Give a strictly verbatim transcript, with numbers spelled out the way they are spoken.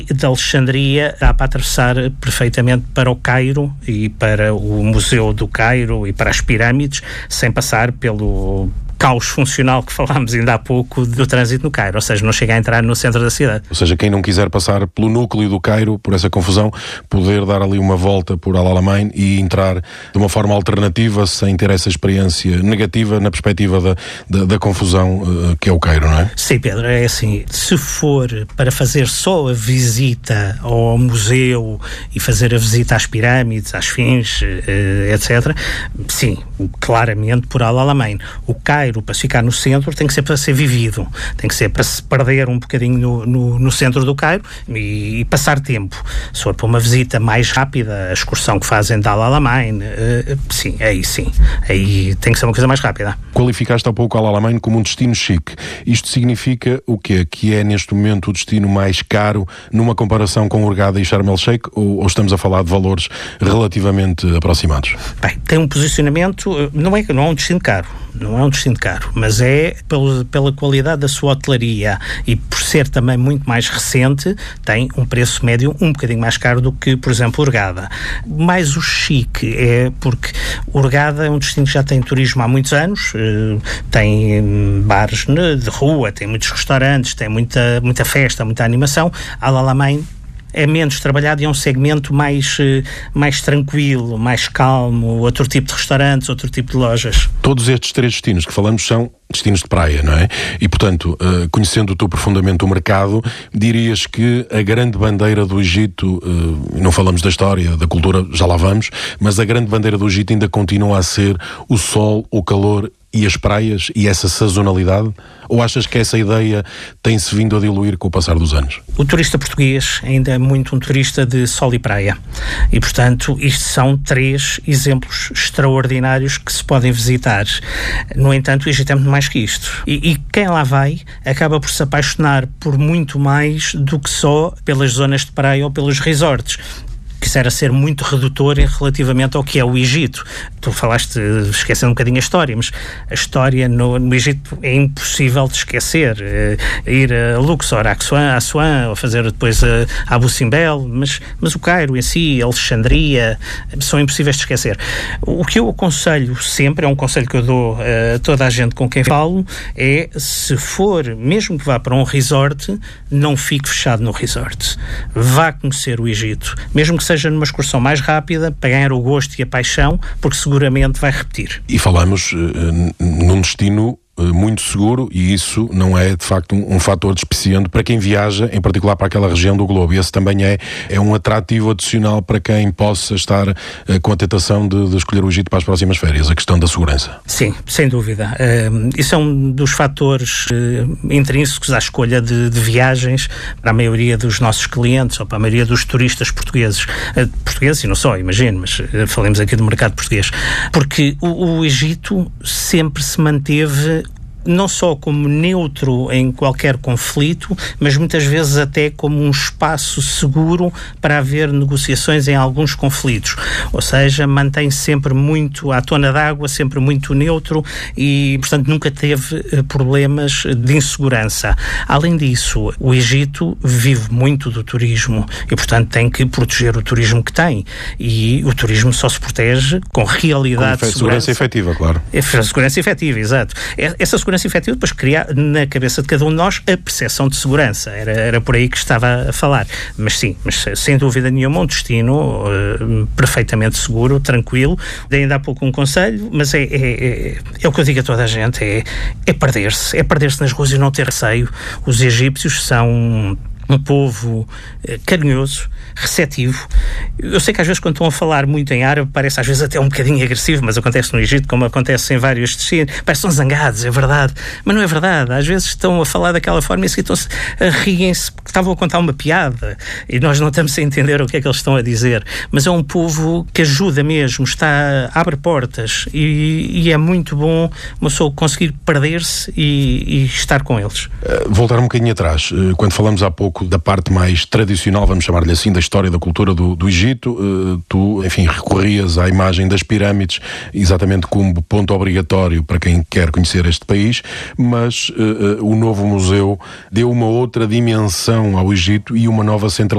De Alexandria dá para atravessar perfeitamente para o Cairo e para o Museu do Cairo e para as pirâmides, sem passar pelo caos funcional que falámos ainda há pouco do trânsito no Cairo, ou seja, não chega a entrar no centro da cidade. Ou seja, quem não quiser passar pelo núcleo do Cairo, por essa confusão, poder dar ali uma volta por Al Alamein e entrar de uma forma alternativa, sem ter essa experiência negativa na perspectiva da, da, da confusão uh, que é o Cairo, não é? Sim, Pedro, é assim, se for para fazer só a visita ao museu e fazer a visita às pirâmides, às Sphinx, uh, etcétera, sim, claramente por Al Alamein. O Cairo, para ficar no centro, tem que ser para ser vivido, tem que ser para se perder um bocadinho no, no, no centro do Cairo e, e passar tempo. Se for para uma visita mais rápida, a excursão que fazem de Al Alamein, uh, sim, aí sim, aí tem que ser uma coisa mais rápida. Qualificaste há pouco Al Alamein como um destino chique. Isto significa o quê? Que é neste momento o destino mais caro numa comparação com Hurghada e Sharm el-Sheikh, ou, ou estamos a falar de valores relativamente aproximados? Bem, tem um posicionamento, não é, não é um destino caro, não é um destino caro, mas é pelo, pela qualidade da sua hotelaria e por ser também muito mais recente, tem um preço médio um bocadinho mais caro do que, por exemplo, Hurghada. Mais o chique é porque Hurghada é um destino que já tem turismo há muitos anos, tem bares de rua, tem muitos restaurantes, tem muita, muita festa, muita animação. Al Alamein é menos trabalhado e é um segmento mais, mais tranquilo, mais calmo, outro tipo de restaurantes, outro tipo de lojas. Todos estes três destinos que falamos são destinos de praia, não é? E, portanto, uh, conhecendo tu profundamente o mercado, dirias que a grande bandeira do Egito, uh, não falamos da história, da cultura, já lá vamos, mas a grande bandeira do Egito ainda continua a ser o sol, o calor e as praias e essa sazonalidade? Ou achas que essa ideia tem-se vindo a diluir com o passar dos anos? O turista português ainda é muito um turista de sol e praia e, portanto, isto são três exemplos extraordinários que se podem visitar. No entanto, o Egito é muito mais que isto. E, e quem lá vai acaba por se apaixonar por muito mais do que só pelas zonas de praia ou pelos resorts. Quisera ser muito redutor em relativamente ao que é o Egito. Tu falaste, esquecendo um bocadinho a história, mas a história no, no Egito é impossível de esquecer. Uh, ir a Luxor, a Assuan, a Assuan ou fazer depois a, a Abu Simbel, mas, mas o Cairo em si, Alexandria, são impossíveis de esquecer. O que eu aconselho sempre, é um conselho que eu dou a toda a gente com quem falo, é, se for, mesmo que vá para um resort, não fique fechado no resort. Vá conhecer o Egito, mesmo que seja numa excursão mais rápida, para ganhar o gosto e a paixão, porque seguramente vai repetir. E falamos uh, num destino muito seguro, e isso não é de facto um, um fator despiciante para quem viaja, em particular para aquela região do globo. Esse também é, é um atrativo adicional para quem possa estar uh, com a tentação de, de escolher o Egito para as próximas férias, a questão da segurança. Sim, sem dúvida. Uh, isso é um dos fatores uh, intrínsecos à escolha de, de viagens para a maioria dos nossos clientes ou para a maioria dos turistas portugueses. Uh, portugueses e não só, imagino, mas uh, falemos aqui do mercado português. Porque o, o Egito sempre se manteve não só como neutro em qualquer conflito, mas muitas vezes até como um espaço seguro para haver negociações em alguns conflitos. Ou seja, mantém sempre muito à tona d'água, sempre muito neutro e, portanto, nunca teve problemas de insegurança. Além disso, o Egito vive muito do turismo e, portanto, tem que proteger o turismo que tem. E o turismo só se protege com realidade com de segurança. Segurança efetiva, claro. É, segurança efetiva, exato. Essa segurança efetiva depois criar na cabeça de cada um de nós a percepção de segurança. Era, era por aí que estava a falar. Mas sim, mas sem dúvida nenhuma um destino uh, perfeitamente seguro, tranquilo. Dei ainda há pouco um conselho, mas é, é, é, é o que eu digo a toda a gente, é, é perder-se. É perder-se nas ruas e não ter receio. Os egípcios são um povo eh, carinhoso, receptivo. Eu sei que às vezes quando estão a falar muito em árabe parece às vezes até um bocadinho agressivo, mas acontece no Egito como acontece em vários destinos. Parece que estão zangados, é verdade. Mas não é verdade. Às vezes estão a falar daquela forma e assim, estão-se a riem-se porque estavam a contar uma piada e nós não estamos a entender o que é que eles estão a dizer. Mas é um povo que ajuda mesmo, está, abre portas e, e é muito bom uma pessoa conseguir perder-se e, e estar com eles. Uh, voltar um bocadinho atrás, uh, quando falamos há pouco da parte mais tradicional, vamos chamar-lhe assim, da história, da cultura do, do Egito, uh, tu, enfim, recorrias à imagem das pirâmides exatamente como ponto obrigatório para quem quer conhecer este país, mas uh, uh, o novo museu deu uma outra dimensão ao Egito e uma nova centralidade